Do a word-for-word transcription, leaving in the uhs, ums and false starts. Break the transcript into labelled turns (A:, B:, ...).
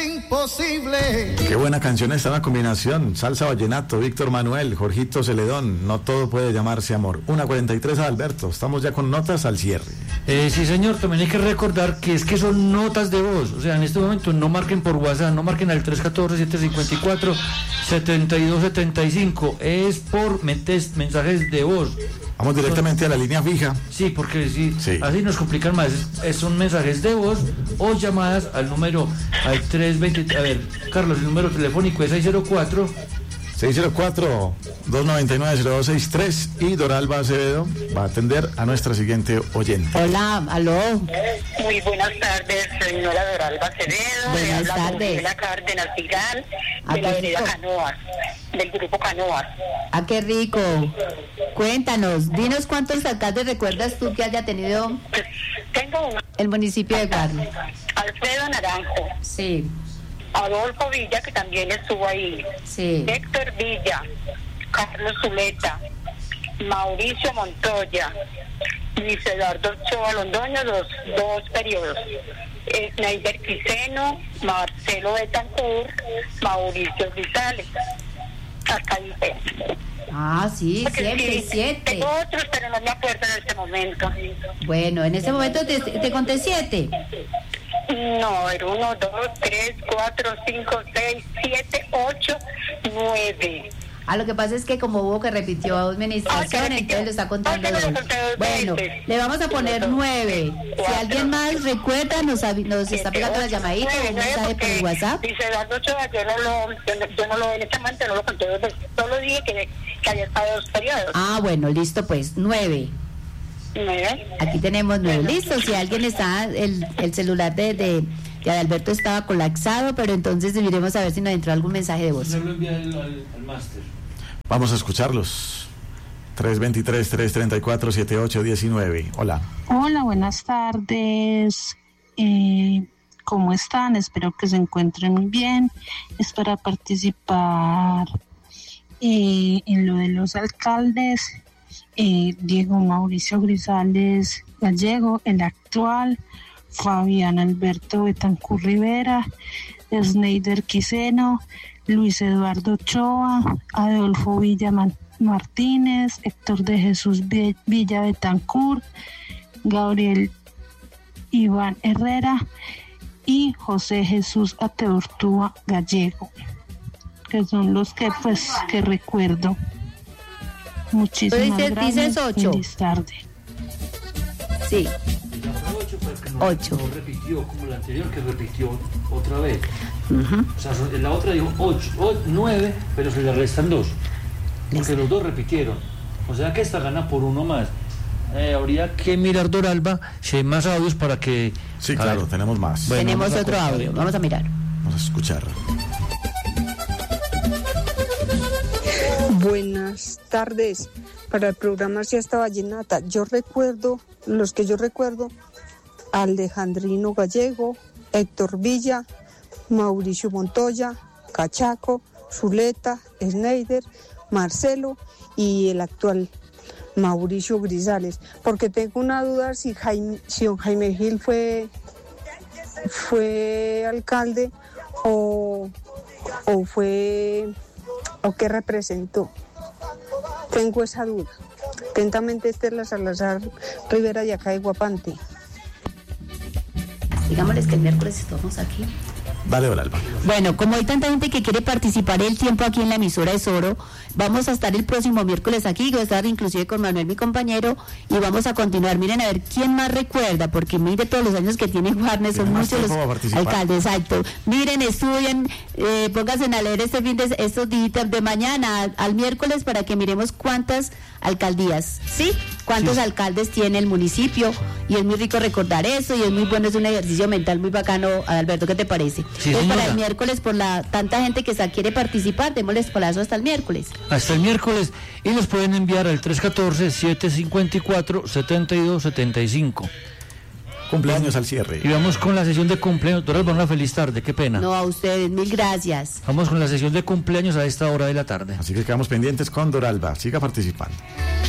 A: imposible.
B: Qué buena canción esta, una combinación. Salsa vallenato, Víctor Manuel, Jorgito Celedón. No todo puede llamarse amor. una cuarenta y tres, Alberto. Estamos ya con notas al cierre.
C: Eh, sí, señor. También hay que recordar que es que son notas de voz. O sea, en este momento no marquen por WhatsApp, no marquen al tres uno cuatro, siete cinco cuatro, siete dos siete cinco. Es por metes, mensajes de voz.
B: Vamos directamente a la línea fija.
C: Sí, porque sí,
B: sí.
C: así nos complican más. Es, es, son mensajes de voz o llamadas al número, al tres veinte. A ver, Carlos, el número telefónico es seis cero cuatro
B: seis cero cuatro, dos nueve nueve, cero dos seis tres y Doralba Acevedo va a atender a nuestra siguiente oyente.
D: Hola, aló.
E: Muy buenas tardes, señora Doralba Acevedo.
D: Buenas
E: Le habla
D: tardes.
E: de la Cárdenas Tigán,
D: ¿A
E: de la
D: qué
E: avenida
D: rico?
E: Canoas, del grupo Canoas.
D: Ah, qué rico. Cuéntanos, dinos cuántos alcaldes recuerdas tú que haya tenido
E: Pues, tengo uno,
D: el municipio de Guarne.
E: Alfredo Naranjo,
D: Sí,
E: Adolfo Villa, que también estuvo ahí,
D: sí.
E: Héctor Villa, Carlos Zuleta, Mauricio Montoya, Luis Eduardo Ochoa Londoño, los dos periodos, Sneider Quiseno, Marcelo Betancourt, Mauricio Grisales. Hasta ahí.
D: Ah, sí,
E: Porque
D: siempre
E: sí,
D: siete.
E: tengo otros, pero no me acuerdo en este momento.
D: Bueno, en este momento te, te conté siete.
E: No, era uno, dos, tres, cuatro, cinco, seis, siete, ocho, nueve.
D: Ah, lo que pasa es que como hubo que repitió administración,
E: Ah, que repitió.
D: entonces lo está contando
E: Ah, que lo
D: doble.
E: conté dos
D: Bueno,
E: veces.
D: le vamos a poner
E: Uno, dos,
D: nueve. Si
E: cuatro,
D: alguien más recuerda, nos, avi- nos está pegando la llamadita o un mensaje por el WhatsApp.
E: Dice Eduardo Ochoa, yo no lo, yo no, yo no lo en este momento no lo conté dos veces. Solo dije que, que había estado dos periodos.
D: Ah, bueno, listo pues, nueve.
E: Nueve.
D: Aquí tenemos nueve. Listo, si alguien está, el, el celular de, de, de Adalberto estaba colapsado, pero entonces miremos a ver si nos entró algún mensaje de voz.
C: Yo lo envié al, al, al máster.
B: Vamos a escucharlos. tres dos tres, tres tres cuatro, siete ocho uno nueve. Hola.
F: Hola, buenas tardes. Eh, ¿Cómo están? Espero que se encuentren muy bien. Es para participar eh, en lo de los alcaldes. Eh, Diego Mauricio Grisales Gallego, el actual, Fabián Alberto Betancourt Rivera, Sneider Quiseno, Luis Eduardo Ochoa, Adolfo Villa Man- Martínez, Héctor de Jesús Vi- Villa Betancourt, Gabriel Iván Herrera y José Jesús Ateortúa Gallego, que son los que pues que recuerdo. Muchísimas
D: Dices-
F: gracias.
D: dices ocho.
F: Feliz tarde.
D: Sí,
C: ocho, pero que no,
D: Ocho.
C: no repitió como la anterior, que repitió otra vez.
D: ujú.
C: O sea, so- la otra dijo ocho, o- nueve, pero se le restan dos. Porque los dos repitieron. O sea que esta gana por uno más. Eh, habría que mirar, Doralba, si hay más audios para que...
B: Sí,
C: a
B: claro,
C: ver.
B: tenemos más.
C: Bueno,
D: Tenemos
C: vamos a
D: otro
C: contar
D: audio,
C: entonces.
D: vamos a mirar.
B: Vamos a escuchar.
G: Buenas tardes. Para el programa Siesta Vallenata, yo recuerdo, los que yo recuerdo, Alejandrino Gallego, Héctor Villa, Mauricio Montoya, Cachaco, Zuleta, Sneider, Marcelo y el actual Mauricio Grisales. Porque tengo una duda si Jaime, si don Jaime Gil fue, fue alcalde o, o fue o qué representó. Tengo esa duda. Atentamente, Estela Salazar Rivera de acá de Guapante.
D: Digámosles que el miércoles estamos aquí.
B: Dale, Doralba.
D: Bueno, como hay tanta gente que quiere participar el tiempo aquí en la emisora de Soro, vamos a estar el próximo miércoles aquí, voy a estar inclusive con Manuel, mi compañero, y vamos a continuar. Miren a ver quién más recuerda, porque mire todos los años que tiene Guarne, son
B: Tiene más
D: muchos los
B: tiempo para participar.
D: alcaldes, exacto. Miren, estudien, eh, pónganse a leer este fin de estos días de mañana al, al miércoles para que miremos cuántas alcaldías, ¿sí? Cuántos
C: Sí.
D: alcaldes tiene el municipio, y es muy rico recordar eso, y es muy bueno, es un ejercicio mental muy bacano. Adalberto, ¿qué te parece?
C: Sí,
D: Entonces, para
C: señora.
D: el miércoles, por la tanta gente que sa- quiere participar, démosles plazo hasta el miércoles.
C: Hasta el miércoles, y nos pueden enviar al tres uno cuatro, siete cinco cuatro, siete dos siete cinco.
B: Cumpleaños al cierre.
C: Y vamos con la sesión de cumpleaños. Doralba, una feliz tarde, qué pena.
D: No, a ustedes, mil gracias.
C: Vamos con la sesión de cumpleaños a esta hora de la tarde.
B: Así que quedamos pendientes con Doralba. Siga participando.